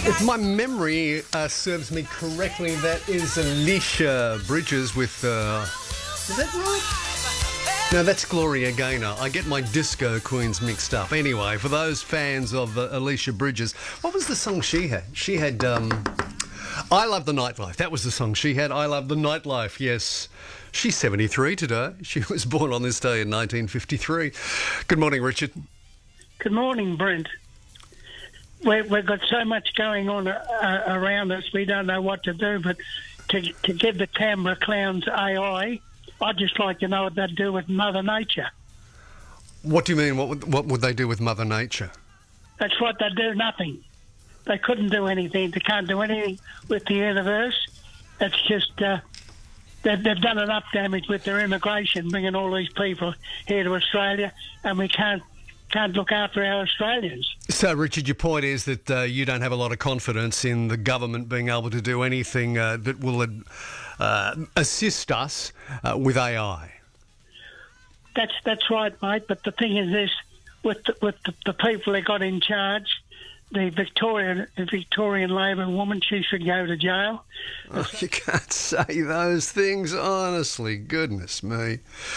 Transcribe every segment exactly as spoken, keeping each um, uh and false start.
If my memory uh, serves me correctly, that is Alicia Bridges with... Uh, is that right? No, that's Gloria Gaynor. I get my disco queens mixed up. Anyway, for those fans of uh, Alicia Bridges, what was the song she had? She had... Um, I Love the Nightlife. That was the song she had. I Love the Nightlife, yes. She's seventy-three today. She was born on this day in nineteen fifty-three. Good morning, Richard. Good morning, Brent. We, we've got so much going on uh, around us, we don't know what to do, but to, to give the Canberra Clowns A I, I'd just like to know what they'd do with Mother Nature. What do you mean? What would, what would they do with Mother Nature? That's what they do, nothing. They couldn't do anything. They can't do anything with the universe. It's just... Uh, They've, they've done enough damage with their immigration, bringing all these people here to Australia, and we can't can't look after our Australians. So, Richard, your point is that uh, you don't have a lot of confidence in the government being able to do anything uh, that will uh, assist us uh, with A I. That's that's right, mate. But the thing is this: with the, with the, the people they got in charge. The Victorian the Victorian Labor woman, she should go to jail. Oh, you can't say those things, honestly. Goodness me.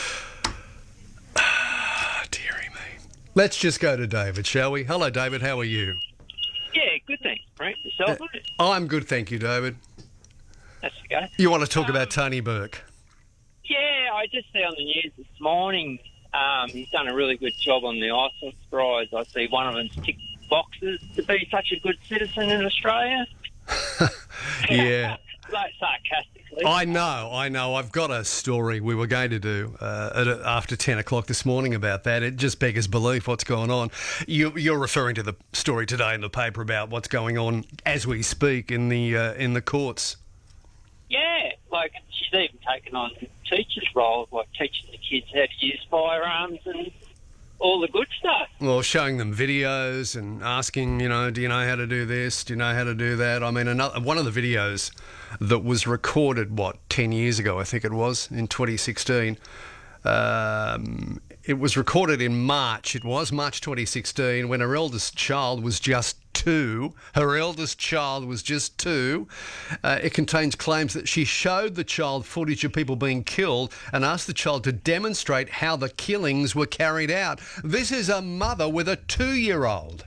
Ah, dearie me. Let's just go to David, shall we? Hello, David. How are you? Yeah, good, thanks, Frank. Yourself, Uh, mate? I'm good, thank you, David. That's okay. You want to talk Um, about Tony Burke? Yeah, I just see on the news this morning um, he's done a really good job on the ISIS rise. I see one of them's ticked boxes to be such a good citizen in Australia. Yeah. Like, sarcastically. I know, I know. I've got a story we were going to do uh, at, after ten o'clock this morning about that. It just beggars belief what's going on. You, you're referring to the story today in the paper about what's going on as we speak in the uh, in the courts. Yeah, like she's even taken on teachers' roles, like teaching the kids how to use firearms and all the good stuff. Well, showing them videos and asking, you know, do you know how to do this? Do you know how to do that? I mean, another, one of the videos that was recorded, what, ten years ago, I think it was, in twenty sixteen. Um, it was recorded in March. It was March twenty sixteen when her eldest child was just two. Her eldest child was just two. Uh, it contains claims that she showed the child footage of people being killed and asked the child to demonstrate how the killings were carried out. This is a mother with a two-year-old.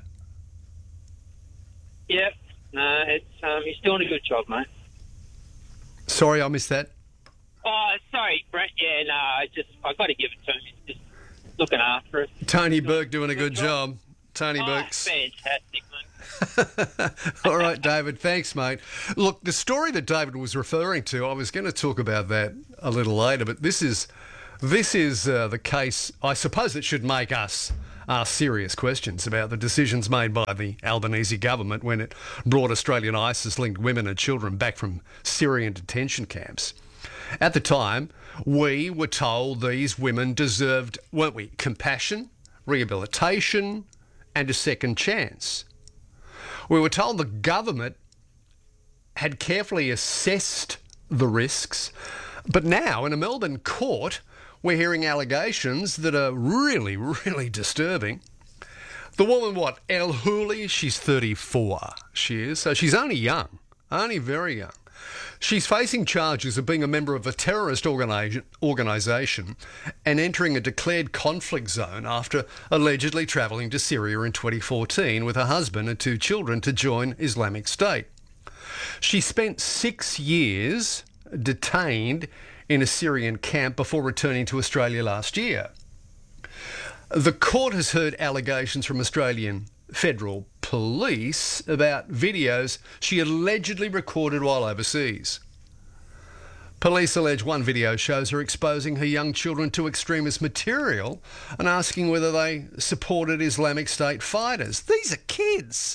Yep. No, it's um, he's doing a good job, mate. Sorry, I missed that. Oh, sorry, Brent. Yeah, no, I just I got to give it to him. He's just looking after us. Tony Burke doing a good job. Tony Oh, Burke's. fantastic, mate. All right, David. Thanks, mate. Look, the story that David was referring to, I was going to talk about that a little later, but this is this is uh, the case, I suppose, that should make us ask serious questions about the decisions made by the Albanese government when it brought Australian ISIS-linked women and children back from Syrian detention camps. At the time, we were told these women deserved, weren't we, compassion, rehabilitation, and a second chance. We were told the government had carefully assessed the risks, but now in a Melbourne court, we're hearing allegations that are really, really disturbing. The woman, what, El Houli, she's thirty-four, she is, so she's only young, only very young. She's facing charges of being a member of a terrorist organi- organisation and entering a declared conflict zone after allegedly travelling to Syria in twenty fourteen with her husband and two children to join Islamic State. She spent six years detained in a Syrian camp before returning to Australia last year. The court has heard allegations from Australian Federal Police about videos she allegedly recorded while overseas. Police allege one video shows her exposing her young children to extremist material and asking whether they supported Islamic State fighters. These are kids.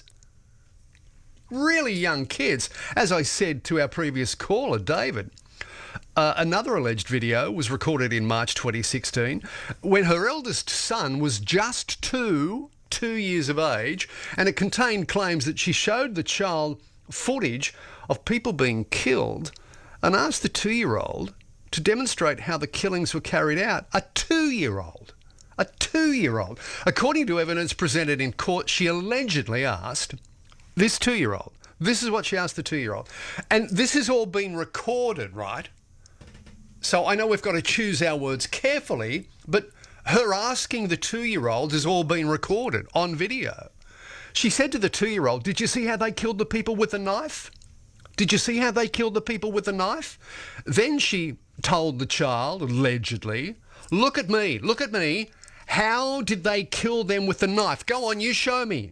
Really young kids. As I said to our previous caller, David, Uh, another alleged video was recorded in March twenty sixteen when her eldest son was just two, two years of age, and it contained claims that she showed the child footage of people being killed and asked the two-year-old to demonstrate how the killings were carried out. A two-year-old. A two-year-old. According to evidence presented in court, she allegedly asked this two-year-old, This is what she asked the two-year-old. And this has all been recorded, right? So I know we've got to choose our words carefully, but her asking the two-year-old has all been recorded on video. She said to the two-year-old, "Did you see how they killed the people with the knife? Did you see how they killed the people with the knife?" Then she told the child, allegedly, "Look at me, look at me. How did they kill them with the knife? Go on, you show me."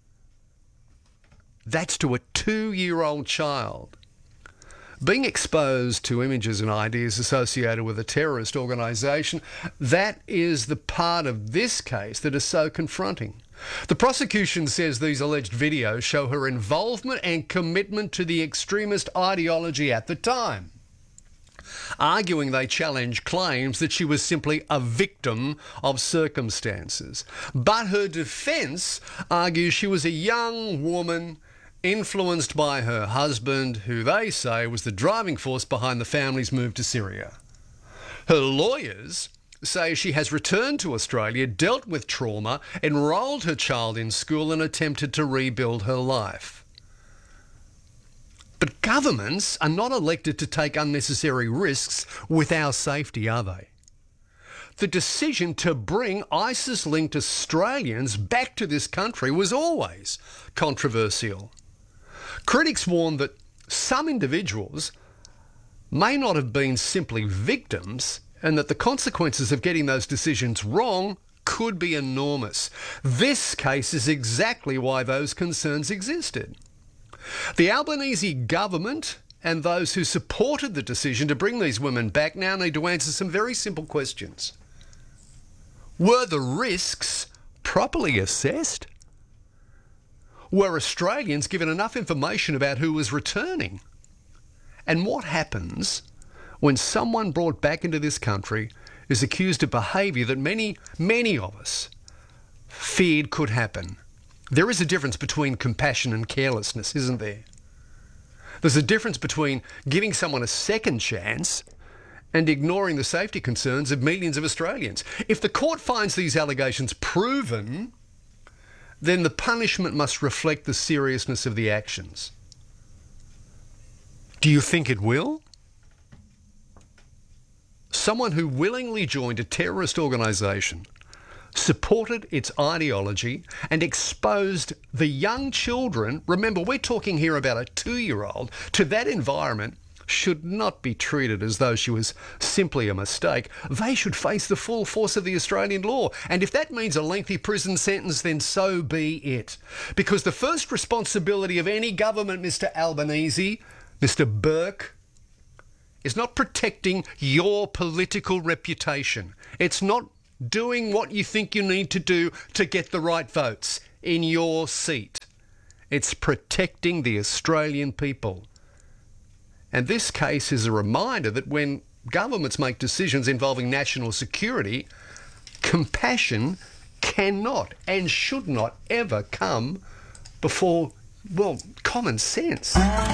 That's to a two-year-old child. Being exposed to images and ideas associated with a terrorist organisation, that is the part of this case that is so confronting. The prosecution says these alleged videos show her involvement and commitment to the extremist ideology at the time, arguing they challenge claims that she was simply a victim of circumstances. But her defence argues she was a young woman influenced by her husband, who they say was the driving force behind the family's move to Syria. Her lawyers say she has returned to Australia, dealt with trauma, enrolled her child in school and attempted to rebuild her life. But governments are not elected to take unnecessary risks with our safety, are they? The decision to bring ISIS-linked Australians back to this country was always controversial. Critics warn that some individuals may not have been simply victims and that the consequences of getting those decisions wrong could be enormous. This case is exactly why those concerns existed. The Albanese government and those who supported the decision to bring these women back now need to answer some very simple questions. Were the risks properly assessed? Were Australians given enough information about who was returning? And what happens when someone brought back into this country is accused of behaviour that many, many of us feared could happen? There is a difference between compassion and carelessness, isn't there? There's a difference between giving someone a second chance and ignoring the safety concerns of millions of Australians. If the court finds these allegations proven, then the punishment must reflect the seriousness of the actions. Do you think it will? Someone who willingly joined a terrorist organisation, supported its ideology and exposed the young children, remember we're talking here about a two-year-old, to that environment, should not be treated as though she was simply a mistake. They should face the full force of the Australian law. And if that means a lengthy prison sentence, then so be it. Because the first responsibility of any government, Mister Albanese, Mister Burke, is not protecting your political reputation. It's not doing what you think you need to do to get the right votes in your seat. It's protecting the Australian people. And this case is a reminder that when governments make decisions involving national security, compassion cannot and should not ever come before, well, common sense.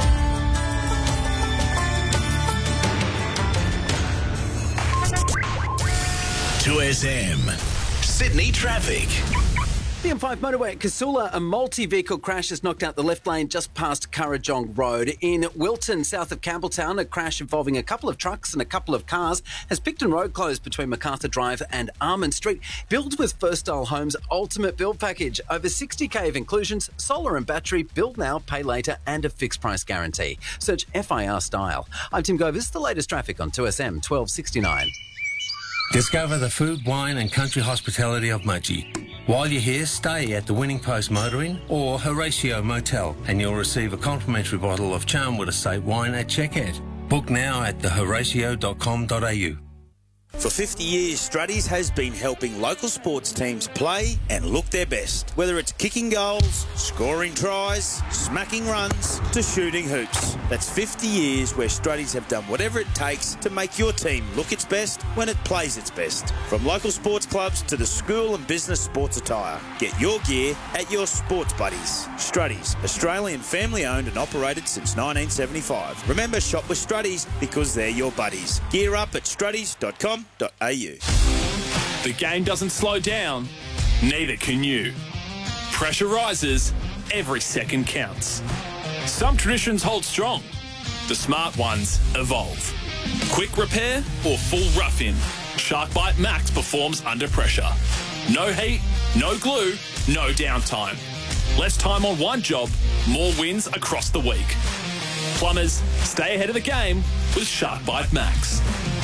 two S M. Sydney traffic. The M five motorway at Casula, a multi-vehicle crash has knocked out the left lane just past Currajong Road. In Wilton, south of Campbelltown, a crash involving a couple of trucks and a couple of cars has Picton Road closed between MacArthur Drive and Armand Street. Build with First Style Homes' ultimate build package. Over sixty K of inclusions, solar and battery, build now, pay later, and a fixed price guarantee. Search F I R Style. I'm Tim Govers, the latest traffic on two S M twelve sixty-nine. Discover the food, wine and country hospitality of Mudgee. While you're here, stay at the Winning Post Motoring or Horatio Motel and you'll receive a complimentary bottle of Charnwood Estate wine at checkout. Book now at the horatio dot com dot a u. For fifty years, Struddies has been helping local sports teams play and look their best. Whether it's kicking goals, scoring tries, smacking runs, to shooting hoops. That's fifty years where Struddies have done whatever it takes to make your team look its best when it plays its best. From local sports clubs to the school and business sports attire. Get your gear at your sports buddies. Struddies, Australian family owned and operated since nineteen seventy-five. Remember, shop with Struddies because they're your buddies. Gear up at struddies dot com dot a u. The game doesn't slow down, neither can you. Pressure rises, every second counts. Some traditions hold strong. The smart ones evolve. Quick repair or full rough-in, SharkBite Max performs under pressure. No heat, no glue, no downtime. Less time on one job, more wins across the week. Plumbers, stay ahead of the game with SharkBite Max.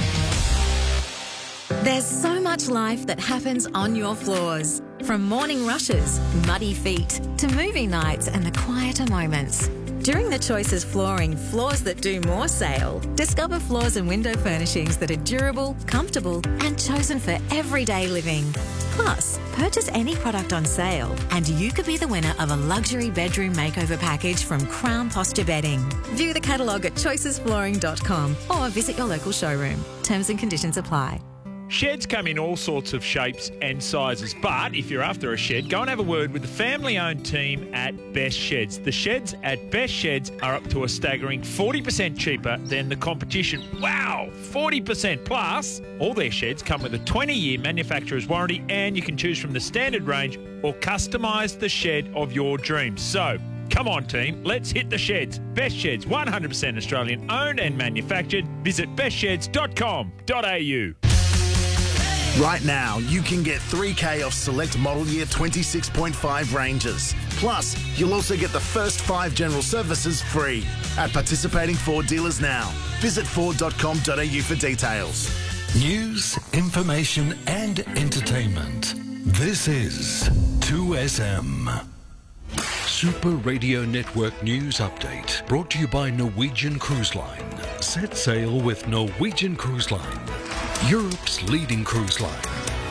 There's so much life that happens on your floors. From morning rushes, muddy feet, to movie nights and the quieter moments. During the Choices Flooring Floors That Do More sale, discover floors and window furnishings that are durable, comfortable and chosen for everyday living. Plus, purchase any product on sale and you could be the winner of a luxury bedroom makeover package from Crown Posture Bedding. View the catalogue at choices flooring dot com or visit your local showroom. Terms and conditions apply. Sheds come in all sorts of shapes and sizes, but if you're after a shed, go and have a word with the family-owned team at Best Sheds. The sheds at Best Sheds are up to a staggering forty percent cheaper than the competition. Wow, forty percent plus! All their sheds come with a twenty-year manufacturer's warranty and you can choose from the standard range or customise the shed of your dreams. So, come on team, let's hit the sheds. Best Sheds, one hundred percent Australian owned and manufactured. Visit best sheds dot com dot a u. Right now, you can get three K off select model year twenty-six point five Rangers. Plus, you'll also get the first five general services free at participating Ford dealers now. Visit ford dot com dot a u for details. News, information and entertainment. This is two S M. Super Radio Network News Update, brought to you by Norwegian Cruise Line. Set sail with Norwegian Cruise Line, Europe's leading cruise line.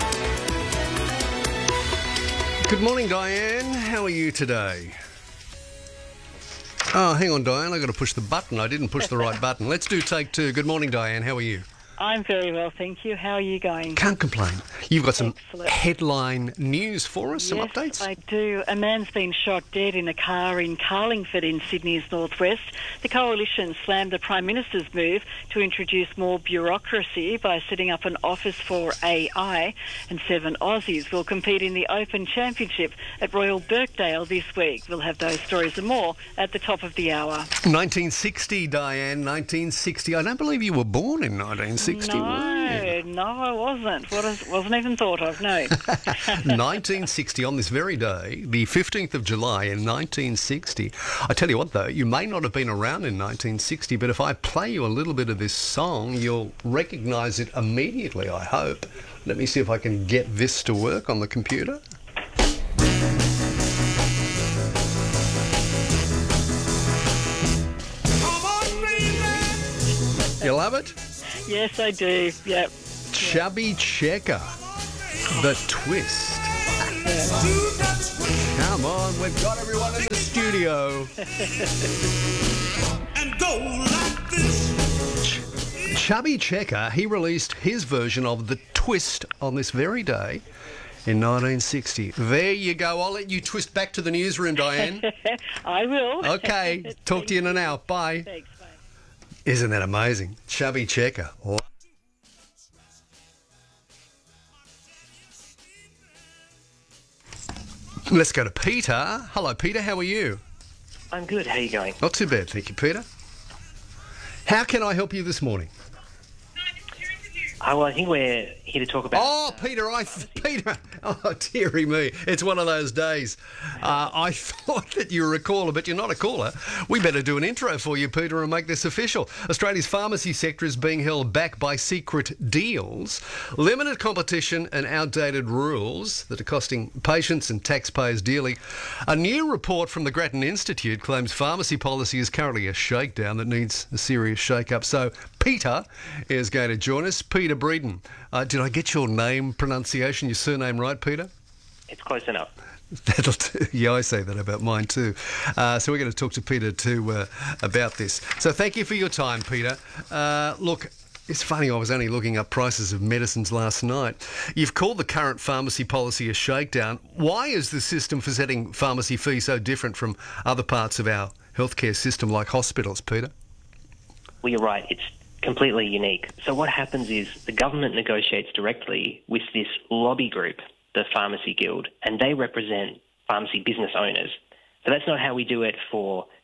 Good morning, Diane. How are you today? Oh, hang on, Diane. I've got to push the button. I didn't push the right button. Let's do take two. Good morning, Diane. How are you? I'm very well, thank you. How are you going? Can't complain. You've got some Excellent. headline news for us, some yes, updates? I do. A man's been shot dead in a car in Carlingford in Sydney's northwest. The Coalition slammed the Prime Minister's move to introduce more bureaucracy by setting up an office for A I, and seven Aussies will compete in the Open Championship at Royal Birkdale this week. We'll have those stories and more at the top of the hour. nineteen sixty, Diane, nineteen sixty. I don't believe you were born in nineteen sixty. No, no, I wasn't. What is, wasn't even thought of, no. nineteen sixty, on this very day, the fifteenth of July in nineteen sixty. I tell you what, though, you may not have been around in nineteen sixty, but if I play you a little bit of this song, you'll recognise it immediately, I hope. Let me see if I can get this to work on the computer. You love it? Yes, I do. Yep. Chubby Checker, The Twist. Come on, we've got everyone in the studio. And go like this. Ch- Chubby Checker, he released his version of The Twist on this very day in nineteen sixty. There you go. I'll let you twist back to the newsroom, Diane. I will. Okay. Talk to you in an hour. Bye. Thanks. Bye. Isn't that amazing? Chubby Checker. Oh. Let's go to Peter. Hello, Peter. How are you? I'm good. How are you going? Not too bad, thank you, Peter. How can I help you this morning? Oh, well, I think we're here to talk about... Oh, Peter, I... Th- Peter! Oh, dearie me. It's one of those days. Uh, I thought that you were a caller, but you're not a caller. We better do an intro for you, Peter, and make this official. Australia's pharmacy sector is being held back by secret deals, limited competition and outdated rules that are costing patients and taxpayers dearly. A new report from the Grattan Institute claims pharmacy policy is currently a shakedown that needs a serious shake-up. So Peter is going to join us. Peter Breeden. Uh, did I get your name pronunciation, your surname right, Peter? It's close enough. That'll do. Yeah, I say that about mine too. Uh, so we're going to talk to Peter too uh, about this. So thank you for your time, Peter. Uh, look, it's funny, I was only looking up prices of medicines last night. You've called the current pharmacy policy a shakedown. Why is the system for setting pharmacy fees so different from other parts of our healthcare system like hospitals, Peter? Well, you're right. It's completely unique. So what happens is the government negotiates directly with this lobby group, the Pharmacy Guild, and they represent pharmacy business owners. So that's not how we do it for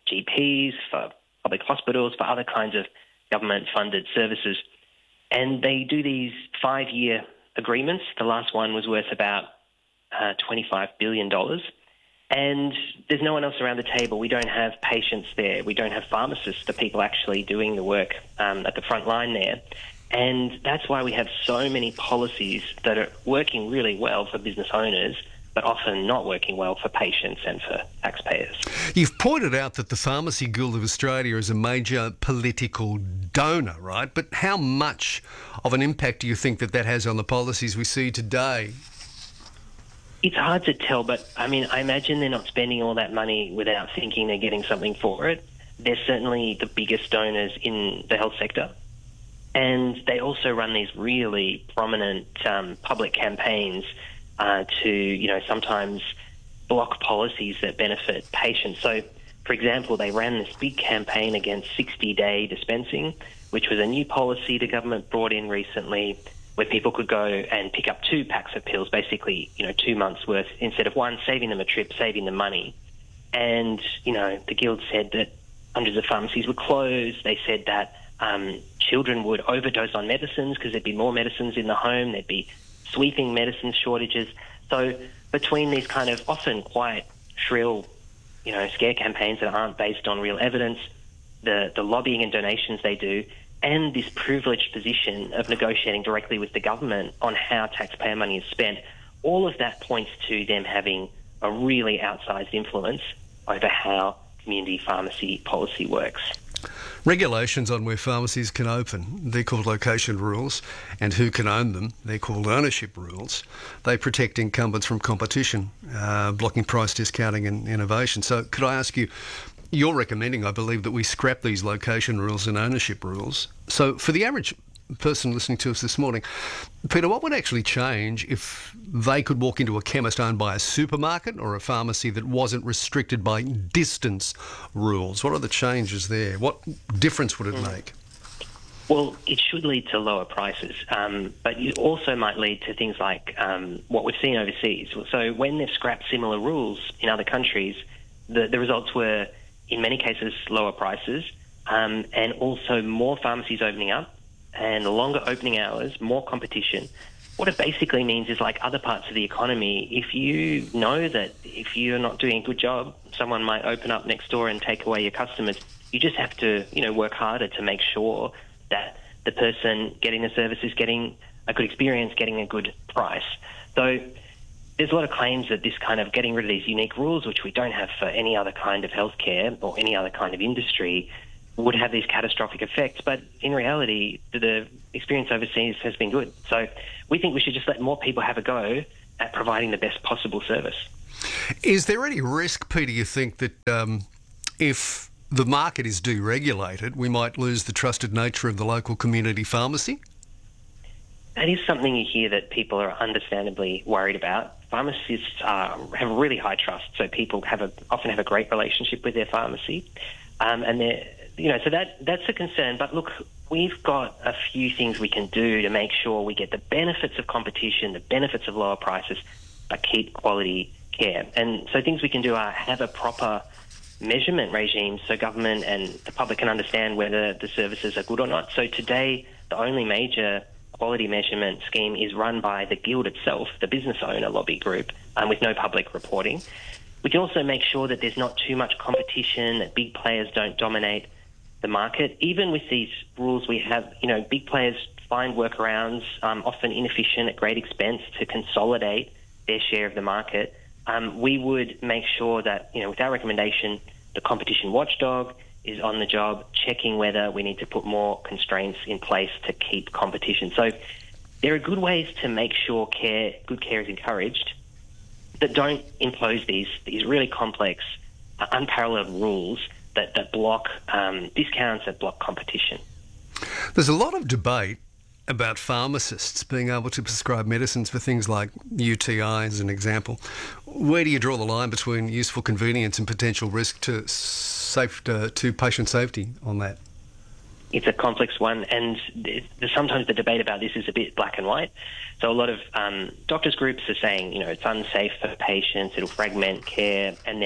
G Ps, for public hospitals, for other kinds of government-funded services. And they do these five-year agreements. The last one was worth about uh, twenty-five billion dollars. And there's no one else around the table. We don't have patients there. We don't have pharmacists, the people actually doing the work um, at the front line there. And that's why we have so many policies that are working really well for business owners, but often not working well for patients and for taxpayers. You've pointed out that the Pharmacy Guild of Australia is a major political donor, right? But how much of an impact do you think that that has on the policies we see today? It's hard to tell, but I mean, I imagine they're not spending all that money without thinking they're getting something for it. They're certainly the biggest donors in the health sector. And they also run these really prominent um, public campaigns uh, to, you know, sometimes block policies that benefit patients. So, for example, they ran this big campaign against sixty-day dispensing, which was a new policy the government brought in recently, where people could go and pick up two packs of pills, basically, you know, two months' worth instead of one, saving them a trip, saving them money. And, you know, the Guild said that hundreds of pharmacies would close. They said that um, children would overdose on medicines because there'd be more medicines in the home. There'd be sweeping medicine shortages. So between these kind of often quite shrill, you know, scare campaigns that aren't based on real evidence, the, the lobbying and donations they do, and this privileged position of negotiating directly with the government on how taxpayer money is spent, all of that points to them having a really outsized influence over how community pharmacy policy works. Regulations on where pharmacies can open, they're called location rules, and who can own them, they're called ownership rules. They protect incumbents from competition, uh, blocking price discounting and innovation. So could I ask you, you're recommending, I believe, that we scrap these location rules and ownership rules. So for the average person listening to us this morning, Peter, what would actually change if they could walk into a chemist owned by a supermarket or a pharmacy that wasn't restricted by distance rules? What are the changes there? What difference would it Mm. make? Well, it should lead to lower prices, um, but it also might lead to things like um, what we've seen overseas. So when they've scrapped similar rules in other countries, the, the results were, in many cases, lower prices, um, and also more pharmacies opening up and longer opening hours, more competition. What it basically means is, like other parts of the economy, if you know that if you're not doing a good job, someone might open up next door and take away your customers, you just have to, you know, work harder to make sure that the person getting the service is getting a good experience, getting a good price. So there's a lot of claims that this kind of getting rid of these unique rules, which we don't have for any other kind of healthcare or any other kind of industry, would have these catastrophic effects. But in reality, the experience overseas has been good. So we think we should just let more people have a go at providing the best possible service. Is there any risk, Peter, you think, that um, if the market is deregulated, we might lose the trusted nature of the local community pharmacy? That is something you hear that people are understandably worried about. Pharmacists uh, have really high trust, so people have a, often have a great relationship with their pharmacy, um, and they're, you know, so that that's a concern. But look, we've got a few things we can do to make sure we get the benefits of competition, the benefits of lower prices, but keep quality care. And so things we can do are have a proper measurement regime so government and the public can understand whether the services are good or not. So today, the only major quality measurement scheme is run by the Guild itself, the business owner lobby group, um, with no public reporting. We can also make sure that there's not too much competition, that big players don't dominate the market. Even with these rules we have, you know, big players find workarounds, um, often inefficient at great expense, to consolidate their share of the market. Um, we would make sure that, you know, with our recommendation, the competition watchdog is on the job, checking whether we need to put more constraints in place to keep competition. So there are good ways to make sure care, good care is encouraged that don't impose these these really complex, uh, unparalleled rules that, that block um, discounts, that block competition. There's a lot of debate about pharmacists being able to prescribe medicines for things like U T I, as an example. Where do you draw the line between useful convenience and potential risk to safe to, to patient safety on that? It's a complex one, and there's sometimes the debate about this is a bit black and white. So a lot of um, doctors' groups are saying, you know, it's unsafe for patients, it'll fragment care, and then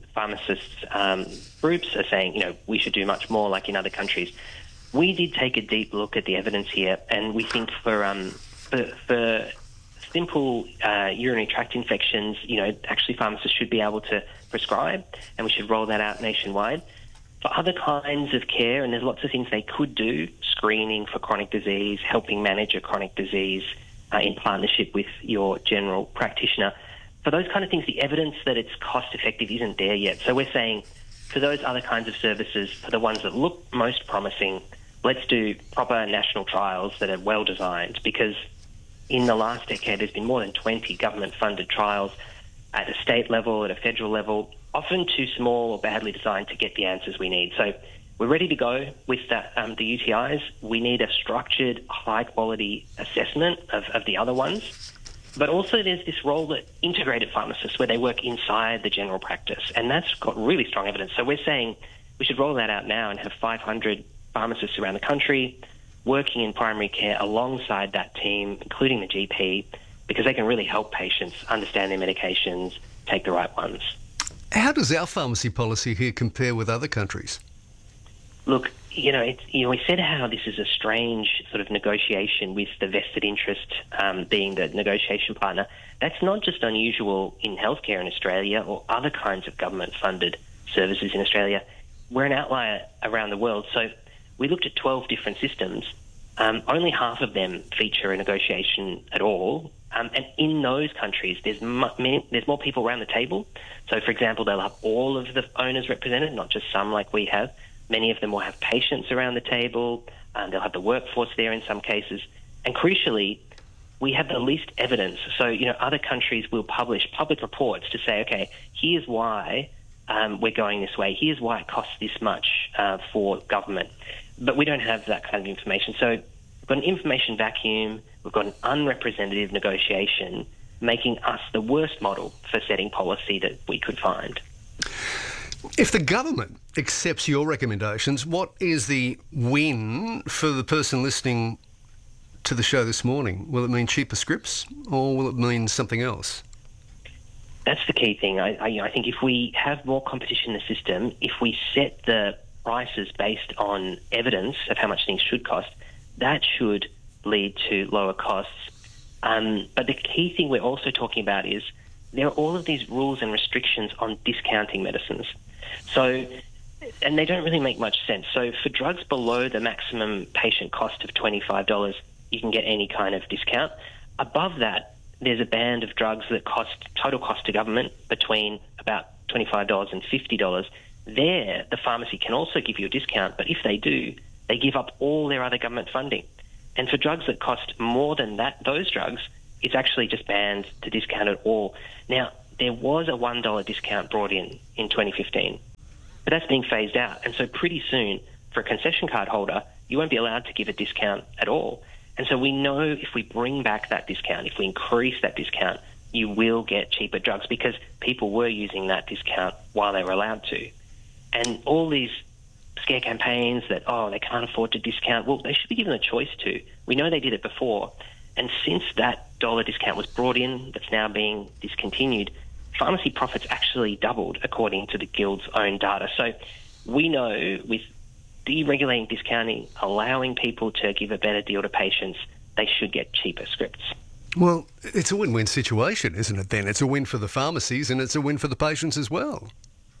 pharmacists um, groups are saying, you know, we should do much more like in other countries. We did take a deep look at the evidence here, and we think for um, for, for simple uh, urinary tract infections, you know, actually pharmacists should be able to prescribe, and we should roll that out nationwide. For other kinds of care, and there's lots of things they could do, screening for chronic disease, helping manage a chronic disease uh, in partnership with your general practitioner. For those kind of things, the evidence that it's cost-effective isn't there yet. So we're saying for those other kinds of services, for the ones that look most promising, let's do proper national trials that are well-designed, because in the last decade there's been more than twenty government-funded trials at a state level, at a federal level, often too small or badly designed to get the answers we need. So we're ready to go with that, um, the U T Is. We need a structured, high-quality assessment of, of the other ones. But also there's this role that integrated pharmacists, where they work inside the general practice, and that's got really strong evidence. So we're saying we should roll that out now and have five hundred pharmacists around the country working in primary care alongside that team, including the G P, because they can really help patients understand their medications, take the right ones. How does our pharmacy policy here compare with other countries? Look, you know, it's, you know, we said how this is a strange sort of negotiation with the vested interest um, being the negotiation partner. That's not just unusual in healthcare in Australia or other kinds of government-funded services in Australia. We're an outlier around the world. So we looked at twelve different systems. Um, only half of them feature a negotiation at all. Um, and in those countries, there's, mu- many, there's more people around the table. So, for example, they'll have all of the owners represented, not just some like we have. Many of them will have patients around the table. Um, they'll have the workforce there in some cases. And crucially, we have the least evidence. So, you know, other countries will publish public reports to say, okay, here's why um, we're going this way. Here's why it costs this much uh, for government. But we don't have that kind of information. So we've got an information vacuum. We've got an unrepresentative negotiation, making us the worst model for setting policy that we could find. If the government accepts your recommendations, what is the win for the person listening to the show this morning? Will it mean cheaper scripts, or will it mean something else? That's the key thing. I, I, I think if we have more competition in the system, if we set the prices based on evidence of how much things should cost, that should lead to lower costs. Um, but the key thing we're also talking about is there are all of these rules and restrictions on discounting medicines. So, and they don't really make much sense. So for drugs below the maximum patient cost of twenty-five dollars, you can get any kind of discount. Above that, there's a band of drugs that cost, total cost to government, between about twenty-five dollars and fifty dollars. There, the pharmacy can also give you a discount, but if they do, they give up all their other government funding. And for drugs that cost more than that, those drugs, it's actually just banned to discount at all. Now, there was a one dollar discount brought in in twenty fifteen, but that's being phased out. And so pretty soon, for a concession card holder, you won't be allowed to give a discount at all. And so we know if we bring back that discount, if we increase that discount, you will get cheaper drugs, because people were using that discount while they were allowed to. And all these scare campaigns that, oh, they can't afford to discount, well, they should be given a choice to. We know they did it before. And since that dollar discount was brought in, that's now being discontinued, pharmacy profits actually doubled according to the Guild's own data. So we know with deregulating discounting, allowing people to give a better deal to patients, they should get cheaper scripts. Well, it's a win-win situation, isn't it then? It's a win for the pharmacies and it's a win for the patients as well.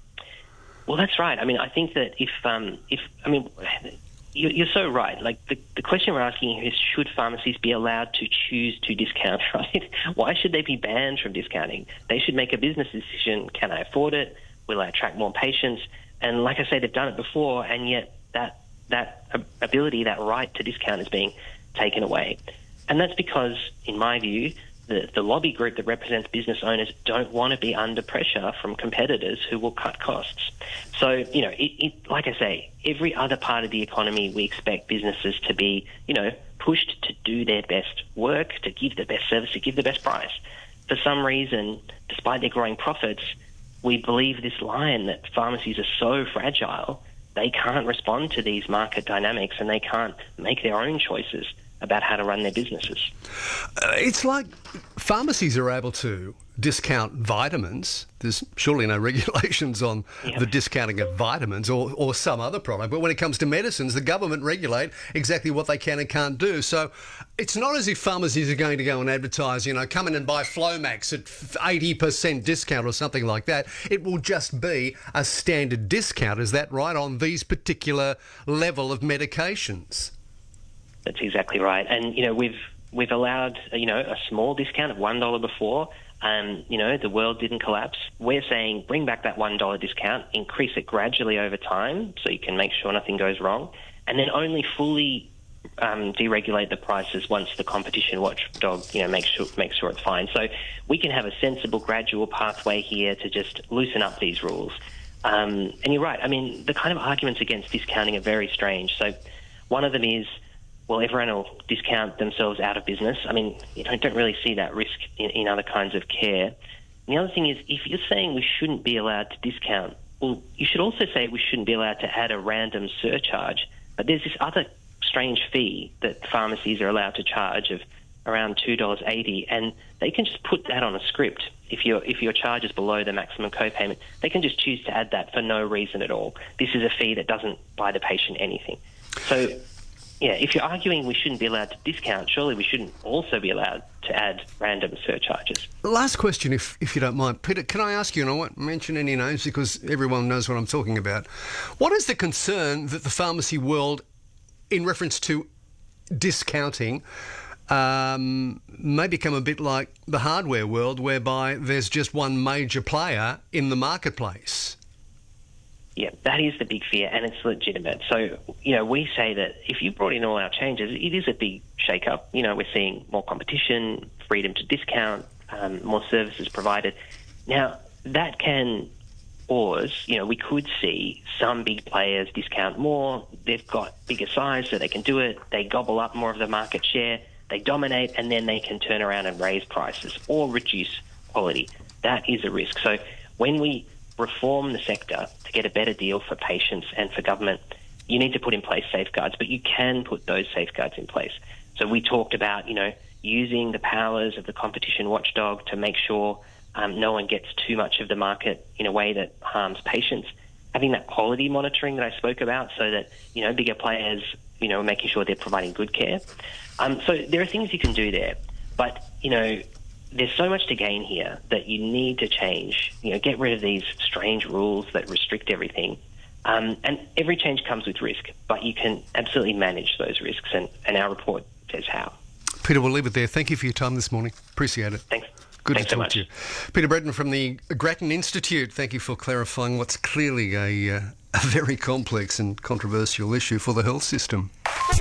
Well, that's right. I mean, I think that if, um, if I mean, you're so right. Like, the, the question we're asking is, should pharmacies be allowed to choose to discount, right? Why should they be banned from discounting? They should make a business decision. Can I afford it? Will I attract more patients? And like I say, they've done it before, and yet that that ability, that right to discount is being taken away. And that's because, in my view, the, the lobby group that represents business owners don't want to be under pressure from competitors who will cut costs. So, you know, it, it, like I say, every other part of the economy, we expect businesses to be, you know, pushed to do their best work, to give the best service, to give the best price. For some reason, despite their growing profits, we believe this line that pharmacies are so fragile, they can't respond to these market dynamics and they can't make their own choices about how to run their businesses. Uh, it's like pharmacies are able to discount vitamins. There's surely no regulations on Yeah. the discounting of vitamins or, or some other product. But when it comes to medicines, the government regulate exactly what they can and can't do. So it's not as if pharmacies are going to go and advertise, you know, come in and buy Flomax at eighty percent discount or something like that. It will just be a standard discount. Is that right, on these particular level of medications? That's exactly right. And, you know, we've we've allowed, you know, a small discount of one dollar before. Um, you know, the world didn't collapse. We're saying bring back that one dollar discount, increase it gradually over time so you can make sure nothing goes wrong, and then only fully um, deregulate the prices once the competition watchdog, you know, makes sure, makes sure it's fine. So we can have a sensible, gradual pathway here to just loosen up these rules. Um, and you're right. I mean, the kind of arguments against discounting are very strange. So one of them is, well, everyone will discount themselves out of business. I mean, you know, I don't really see that risk in, in other kinds of care. And the other thing is, if you're saying we shouldn't be allowed to discount, well, you should also say we shouldn't be allowed to add a random surcharge. But there's this other strange fee that pharmacies are allowed to charge of around two dollars eighty, and they can just put that on a script. If your if your charge is below the maximum copayment, they can just choose to add that for no reason at all. This is a fee that doesn't buy the patient anything. So, yeah, if you're arguing we shouldn't be allowed to discount, surely we shouldn't also be allowed to add random surcharges. Last question, if if you don't mind. Peter, can I ask you, and I won't mention any names because everyone knows what I'm talking about. What is the concern that the pharmacy world, in reference to discounting, um, may become a bit like the hardware world, whereby there's just one major player in the marketplace? Yeah, that is the big fear, and it's legitimate. So, you know, we say that if you brought in all our changes, it is a big shake-up. You know, we're seeing more competition, freedom to discount, um, more services provided. Now, that can cause, you know, we could see some big players discount more. They've got bigger size, so they can do it. They gobble up more of the market share. They dominate, and then they can turn around and raise prices or reduce quality. That is a risk. So when we reform the sector to get a better deal for patients and for government, you need to put in place safeguards, but you can put those safeguards in place. So we talked about, you know, using the powers of the competition watchdog to make sure um, no one gets too much of the market in a way that harms patients, having that quality monitoring that I spoke about so that, you know, bigger players, you know, making sure they're providing good care. Um, so there are things you can do there, but, you know, there's so much to gain here that you need to change, you know, get rid of these strange rules that restrict everything. Um, and every change comes with risk, but you can absolutely manage those risks, and, and our report says how. Peter, we'll leave it there. Thank you for your time this morning. Appreciate it. Thanks. Good Thanks to so talk much. to you. Peter Breton from the Grattan Institute, thank you for clarifying what's clearly a, uh, a very complex and controversial issue for the health system.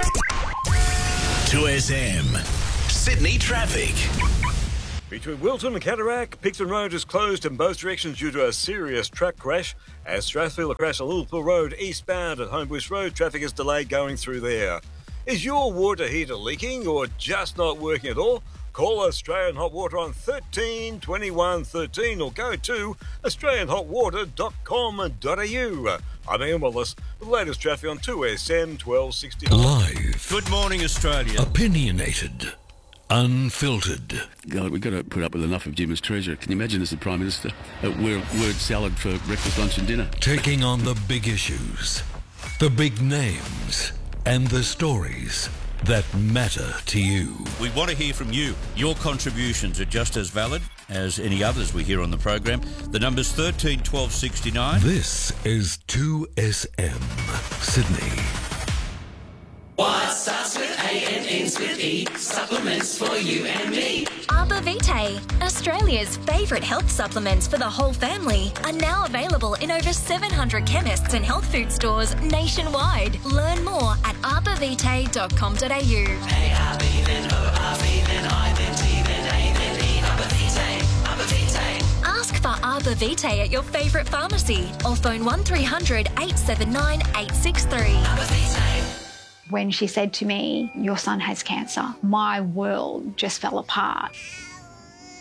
two S M, Sydney traffic. Between Wilton and Cataract, Picton Road is closed in both directions due to a serious truck crash. As Strathfield crash on Liverpool Road eastbound at Homebush Road, traffic is delayed going through there. Is your water heater leaking or just not working at all? Call Australian Hot Water on thirteen twenty-one thirteen or go to australian hot water dot com dot a u. I'm Ian Wallace with the latest traffic on two S M twelve sixty-nine. Live. Good morning, Australia. Opinionated. Unfiltered. God, we've got to put up with enough of Jim's treasure. Can you imagine as the Prime Minister at word, word salad for breakfast, lunch and dinner? Taking on the big issues, the big names, and the stories that matter to you. We want to hear from you. Your contributions are just as valid as any others we hear on the program. The number's thirteen twelve sixty-nine. This is two S M Sydney. What starts with A and ends with E? Supplements for you and me. Arbor Vitae, Australia's favourite health supplements for the whole family, are now available in over seven hundred chemists and health food stores nationwide. Learn more at arbor vitae dot com dot a u. A R B then O R V then I then T then A then E. Arbor Vitae, Arbor Vitae. Ask for Arbor Vitae at your favourite pharmacy or phone one three hundred eight seven nine eight six three. Arbor Vitae. When she said to me, "Your son has cancer," my world just fell apart.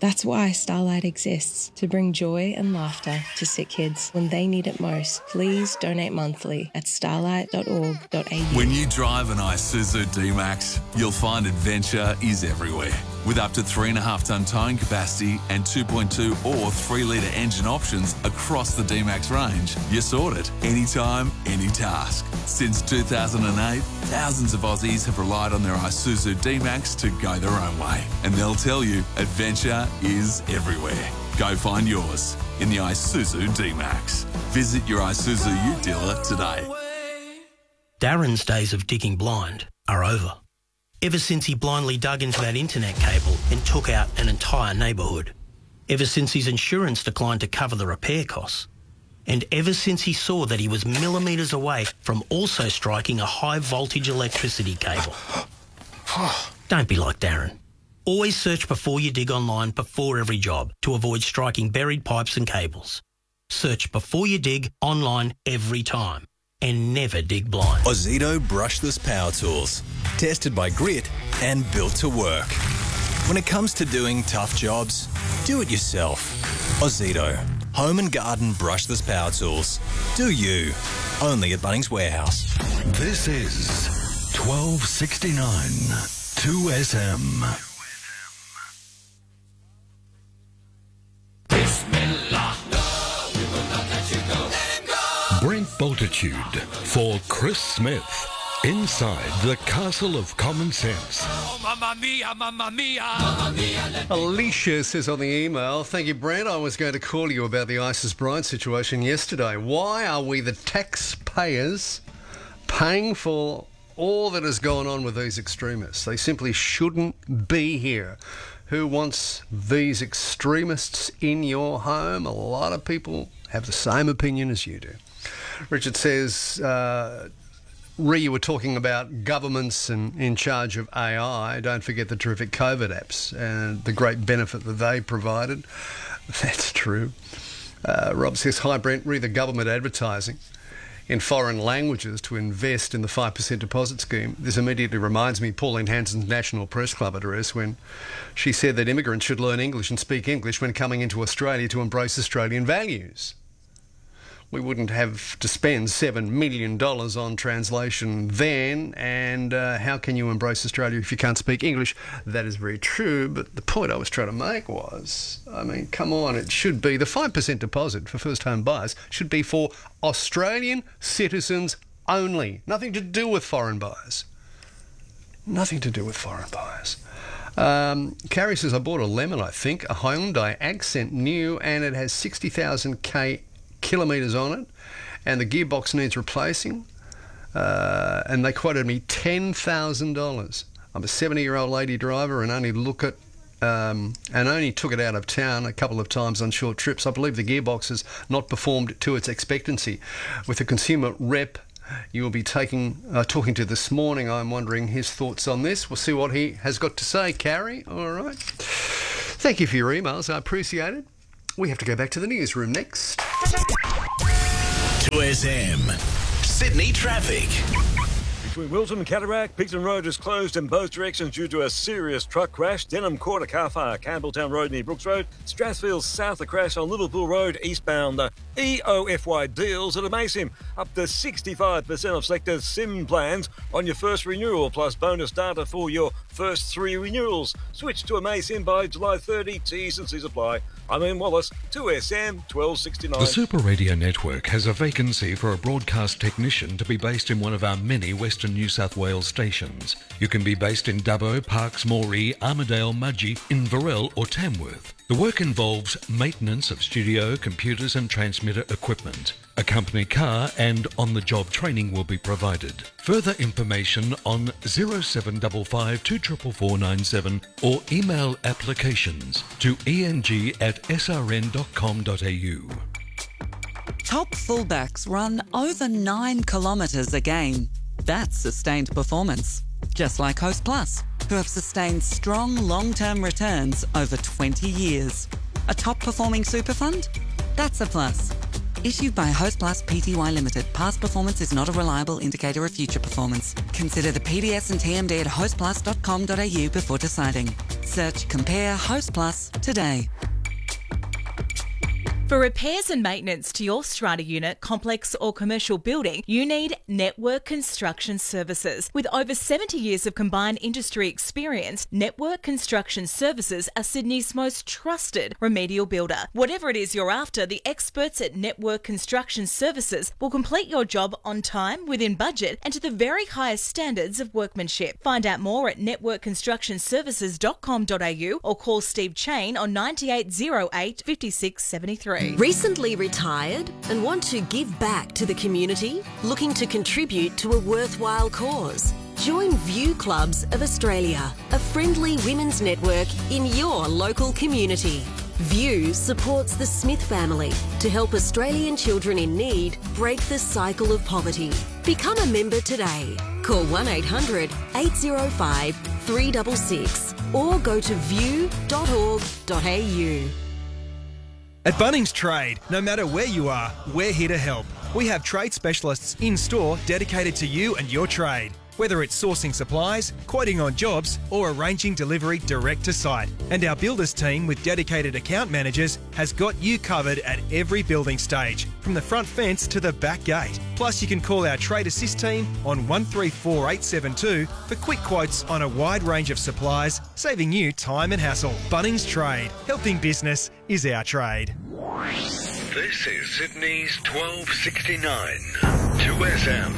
That's why Starlight exists, to bring joy and laughter to sick kids when they need it most. Please donate monthly at starlight dot org dot a u. When you drive an Isuzu D-Max, you'll find adventure is everywhere. With up to three and a half tonne towing capacity and two point two or three litre engine options across the D-Max range, you're sorted. Anytime, any task. Since two thousand eight, thousands of Aussies have relied on their Isuzu D-Max to go their own way. And they'll tell you, adventure is everywhere. Go find yours in the Isuzu D-Max. Visit your Isuzu U dealer today. Darren's days of digging blind are over. Ever since he blindly dug into that internet cable and took out an entire neighbourhood. Ever since his insurance declined to cover the repair costs. And ever since he saw that he was millimetres away from also striking a high voltage electricity cable. Don't be like Darren. Always search before you dig online before every job to avoid striking buried pipes and cables. Search before you dig online every time. And never dig blind. Ozito brushless power tools. Tested by Grit and built to work. When it comes to doing tough jobs, do it yourself. Ozito. Home and garden brushless power tools. Do you. Only at Bunnings Warehouse. This is twelve sixty-nine two S M. Brent Bultitude for Chris Smith. Inside the Castle of Common Sense. Oh, mamma mia, mamma mia, mamma mia. Alicia says on the email, thank you, Brent. I was going to call you about the Isis Bryant situation yesterday. Why are we, the taxpayers, paying for all that has gone on with these extremists? They simply shouldn't be here. Who wants these extremists in your home? A lot of people have the same opinion as you do. Richard says, uh, Ree, you were talking about governments and in charge of A I. Don't forget the terrific COVID apps and the great benefit that they provided. That's true. Uh, Rob says, hi, Brent. Re the government advertising in foreign languages to invest in the five percent deposit scheme. This immediately reminds me of Pauline Hanson's National Press Club address when she said that immigrants should learn English and speak English when coming into Australia to embrace Australian values. We wouldn't have to spend seven million dollars on translation then, and uh, how can you embrace Australia if you can't speak English? That is very true, but the point I was trying to make was, I mean, come on, it should be, the five percent deposit for first home buyers should be for Australian citizens only. Nothing to do with foreign buyers. Nothing to do with foreign buyers. Um, Carrie says, I bought a Lemon, I think, a Hyundai Accent new, and it has sixty thousand k kilometres on it, and the gearbox needs replacing, uh, and they quoted me ten thousand dollars. I'm a seventy-year-old lady driver and only look at um, and only took it out of town a couple of times on short trips. I believe the gearbox has not performed to its expectancy. With the consumer rep you will be taking uh, talking to this morning, I'm wondering his thoughts on this. We'll see what he has got to say, Carrie. All right. Thank you for your emails. I appreciate it. We have to go back to the newsroom next. two S M. Sydney traffic. Between Wilton and Cataract, Picton Road is closed in both directions due to a serious truck crash. Denham Quarter car fire, Campbelltown Road near Brooks Road. Strathfield South, a crash on Liverpool Road eastbound. Uh, E O F Y deals at Amasim. Up to sixty-five percent of selected SIM plans on your first renewal, plus bonus data for your first three renewals. Switch to Amasim by July thirtieth. T's and C's apply. I'm Ian Wallace, two S M twelve sixty-nine. The Super Radio Network has a vacancy for a broadcast technician to be based in one of our many Western New South Wales stations. You can be based in Dubbo, Parks, Moree, Armidale, Mudgee, Inverell or Tamworth. The work involves maintenance of studio, computers and transmitter equipment. A company car and on-the-job training will be provided. Further information on zero seven five five two four four four nine seven or email applications to eng at s r n dot com dot a u. Top fullbacks run over nine kilometres a game. That's sustained performance. Just like Host Plus, who have sustained strong long-term returns over twenty years. A top-performing super fund? That's a plus. Issued by Host Plus Pty Limited. Past performance is not a reliable indicator of future performance. Consider the P D S and T M D at host plus dot com dot a u before deciding. Search Compare Host Plus today. For repairs and maintenance to your strata unit, complex or commercial building, you need Network Construction Services. With over seventy years of combined industry experience, Network Construction Services are Sydney's most trusted remedial builder. Whatever it is you're after, the experts at Network Construction Services will complete your job on time, within budget, and to the very highest standards of workmanship. Find out more at network construction services dot com dot a u or call Steve Chain on ninety-eight oh eight, fifty-six seventy-three. Recently retired and want to give back to the community? Looking to contribute to a worthwhile cause? Join View Clubs of Australia, a friendly women's network in your local community. View supports the Smith family to help Australian children in need break the cycle of poverty. Become a member today. Call one eight hundred, eight oh five, three six six or go to view dot org dot a u. At Bunnings Trade, no matter where you are, we're here to help. We have trade specialists in store dedicated to you and your trade. Whether it's sourcing supplies, quoting on jobs, or arranging delivery direct to site. And our builders team with dedicated account managers has got you covered at every building stage, from the front fence to the back gate. Plus, you can call our Trade Assist team on one three four eight seven two for quick quotes on a wide range of supplies, saving you time and hassle. Bunnings Trade. Helping business is our trade. This is Sydney's twelve sixty-nine, two S M.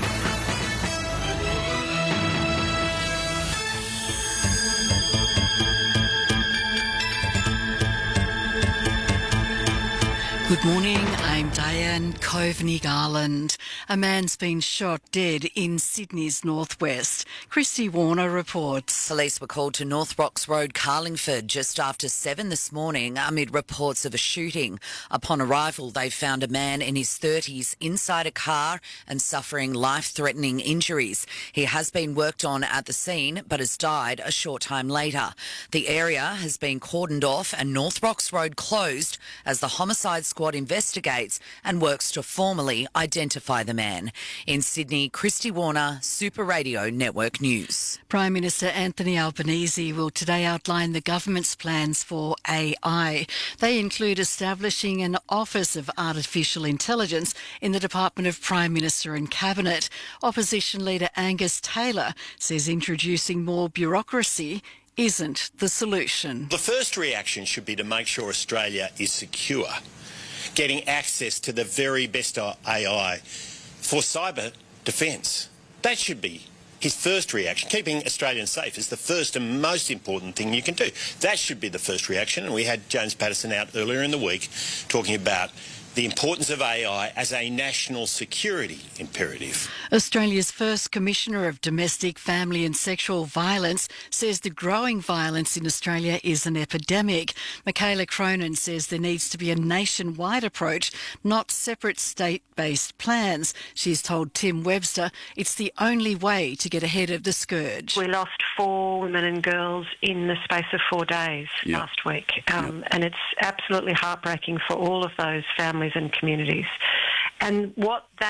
Good morning, I'm Diane Coveney-Garland. A man's been shot dead in Sydney's northwest. Christy Warner reports. Police were called to North Rocks Road, Carlingford, just after seven this morning amid reports of a shooting. Upon arrival, they found a man in his thirties inside a car and suffering life-threatening injuries. He has been worked on at the scene but has died a short time later. The area has been cordoned off and North Rocks Road closed as the homicide squad investigates and works to formally identify the man. In Sydney, Christy Warner, Super Radio Network News. Prime Minister Anthony Albanese will today outline the government's plans for A I. They include establishing an Office of Artificial Intelligence in the Department of Prime Minister and Cabinet. Opposition leader Angus Taylor says introducing more bureaucracy isn't the solution. The first reaction should be to make sure Australia is secure, getting access to the very best A I for cyber defence. That should be his first reaction. Keeping Australians safe is the first and most important thing you can do. That should be the first reaction. And we had James Patterson out earlier in the week talking about the importance of A I as a national security imperative. Australia's first Commissioner of Domestic, Family and Sexual Violence says the growing violence in Australia is an epidemic. Michaela Cronin says there needs to be a nationwide approach, not separate state-based plans. She's told Tim Webster it's the only way to get ahead of the scourge. We lost four women and girls in the space of four days Yep. last week, um, and it's absolutely heartbreaking for all of those families and communities. And what that